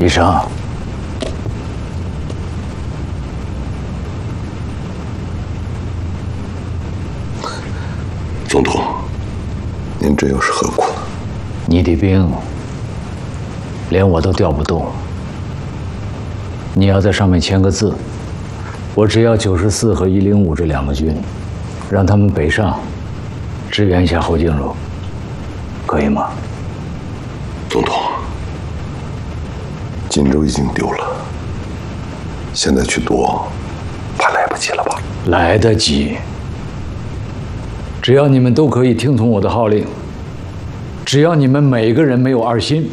医生， 总统，您这又是何苦呢？ 你的兵连我都调不动，你要在上面签个字，我只要94和105这2个军，让他们北上支援一下侯静茹，可以吗？ 总统，锦州已经丢了，现在去夺，怕来不及了吧？ 来得及，只要你们都可以听从我的号令，只要你们每个人没有二心。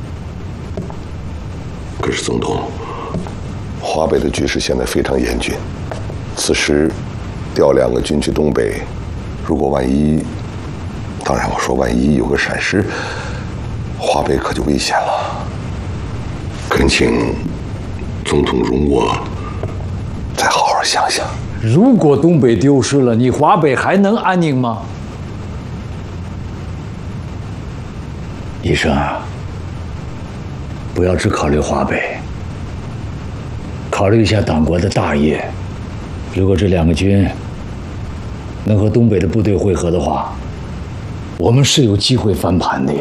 可是总统，华北的局势现在非常严峻，此时调2个军去东北，如果万一，当然我说万一有个闪失，华北可就危险了。恳请总统容我再好好想想。 如果东北丢失了，你华北还能安宁吗？医生啊，不要只考虑华北，考虑一下党国的大业。如果这2个军能和东北的部队会合的话，我们是有机会翻盘的呀。